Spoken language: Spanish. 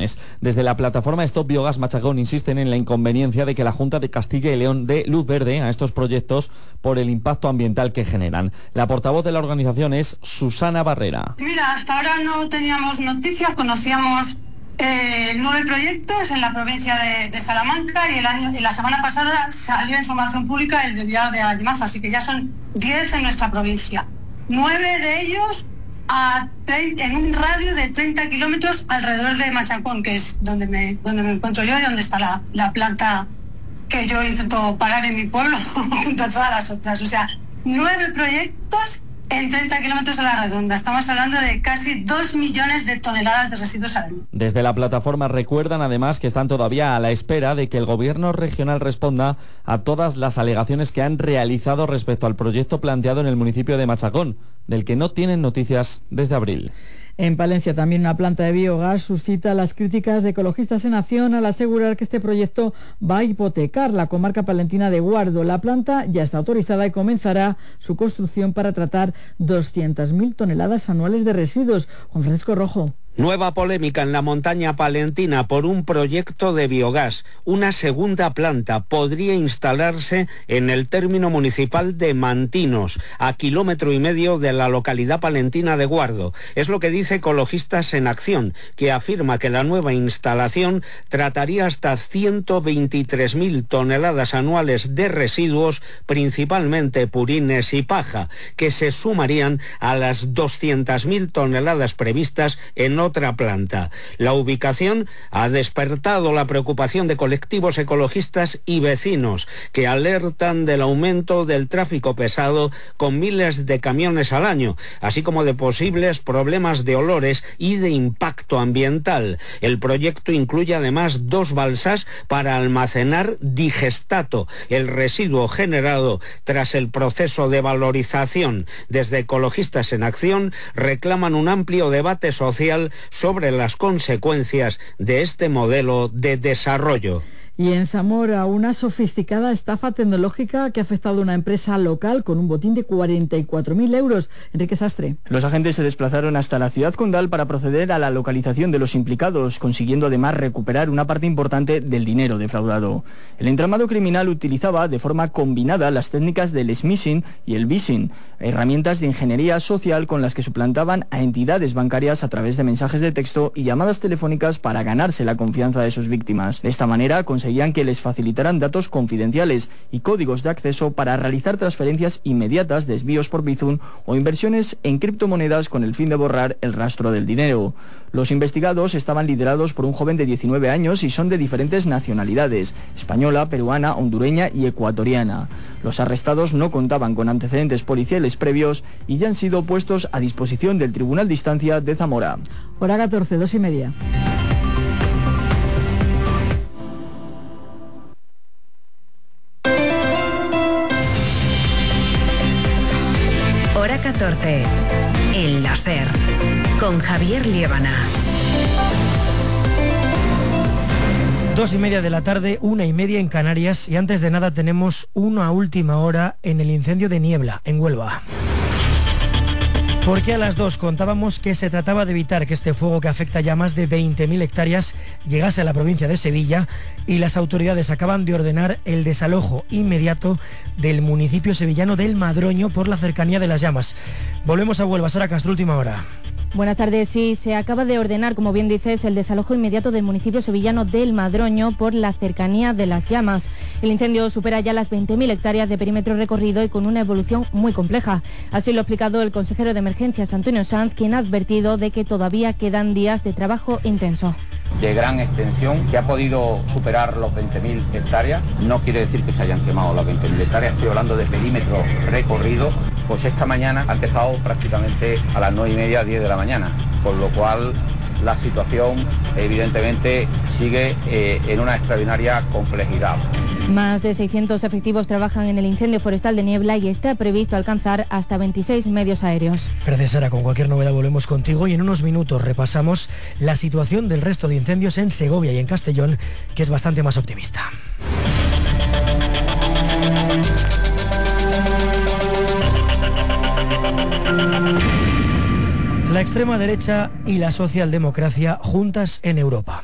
emisiones. Desde la plataforma Stop Biogas Machacón insisten en la inconveniencia de que la Junta de Castilla y León dé luz verde a estos proyectos por el impacto ambiental que generan. La portavoz de la organización es Susana Barrera. Mira, hasta ahora no teníamos noticias, conocíamos 9 proyectos en la provincia de Salamanca y la semana pasada salió información pública el de Vial de Aymaza, así que ya son 10 en nuestra provincia. 9 de ellos en un radio de 30 kilómetros alrededor de Machacón, que es donde me encuentro yo y donde está la planta que yo intento parar en mi pueblo junto a todas las otras. O sea, 9 proyectos en 30 kilómetros a la redonda. Estamos hablando de casi 2 millones de toneladas de residuos al año. Desde la plataforma recuerdan además que están todavía a la espera de que el gobierno regional responda a todas las alegaciones que han realizado respecto al proyecto planteado en el municipio de Machacón, del que no tienen noticias desde abril. En Palencia también una planta de biogás suscita las críticas de Ecologistas en Acción al asegurar que este proyecto va a hipotecar la comarca palentina de Guardo. La planta ya está autorizada y comenzará su construcción para tratar 200.000 toneladas anuales de residuos. Juan Francisco Rojo. Nueva polémica en la montaña palentina por un proyecto de biogás. Una segunda planta podría instalarse en el término municipal de Mantinos, a 1,5 kilómetros de la localidad palentina de Guardo. Es lo que dice Ecologistas en Acción, que afirma que la nueva instalación trataría hasta 123.000 toneladas anuales de residuos, principalmente purines y paja, que se sumarían a las 200.000 toneladas previstas en otra planta. La ubicación ha despertado la preocupación de colectivos ecologistas y vecinos que alertan del aumento del tráfico pesado con miles de camiones al año, así como de posibles problemas de olores y de impacto ambiental. El proyecto incluye además 2 balsas para almacenar digestato, el residuo generado tras el proceso de valorización. Desde Ecologistas en Acción reclaman un amplio debate social sobre las consecuencias de este modelo de desarrollo. Y en Zamora, una sofisticada estafa tecnológica que ha afectado a una empresa local con un botín de 44.000 euros. Enrique Sastre. Los agentes se desplazaron hasta la ciudad condal para proceder a la localización de los implicados, consiguiendo además recuperar una parte importante del dinero defraudado. El entramado criminal utilizaba de forma combinada las técnicas del smishing y el vishing, herramientas de ingeniería social con las que suplantaban a entidades bancarias a través de mensajes de texto y llamadas telefónicas para ganarse la confianza de sus víctimas. De esta manera conseguían que les facilitaran datos confidenciales y códigos de acceso para realizar transferencias inmediatas, desvíos por Bizum o inversiones en criptomonedas con el fin de borrar el rastro del dinero. Los investigados estaban liderados por un joven de 19 años y son de diferentes nacionalidades: española, peruana, hondureña y ecuatoriana. Los arrestados no contaban con antecedentes policiales previos y ya han sido puestos a disposición del Tribunal de Instancia de Zamora. Hora 14, 2:30. Hora 14, El Láser, con Javier Liébana. 2:30 de la tarde, 1:30 en Canarias, y antes de nada tenemos una última hora en el incendio de Niebla, en Huelva. Porque a las 2 contábamos que se trataba de evitar que este fuego, que afecta ya más de 20.000 hectáreas, llegase a la provincia de Sevilla, y las autoridades acaban de ordenar el desalojo inmediato del municipio sevillano del Madroño por la cercanía de las llamas. Volvemos a Huelva. Sara Castro, última hora. Buenas tardes. Sí, se acaba de ordenar, como bien dices, el desalojo inmediato del municipio sevillano del Madroño por la cercanía de las llamas. El incendio supera ya las 20.000 hectáreas de perímetro recorrido y con una evolución muy compleja. Así lo ha explicado el consejero de Emergencias, Antonio Sanz, quien ha advertido de que todavía quedan días de trabajo intenso. De gran extensión, que ha podido superar los 20.000 hectáreas. No quiere decir que se hayan quemado las 20.000 hectáreas, estoy hablando de perímetro recorrido. Pues esta mañana ha empezado prácticamente a las 9:30, 10 de la mañana, con lo cual la situación evidentemente sigue en una extraordinaria complejidad. Más de 600 efectivos trabajan en el incendio forestal de Niebla y está previsto alcanzar hasta 26 medios aéreos. Gracias, Sara. Con cualquier novedad volvemos contigo y en unos minutos repasamos la situación del resto de incendios en Segovia y en Castellón, que es bastante más optimista. La extrema derecha y la socialdemocracia juntas en Europa.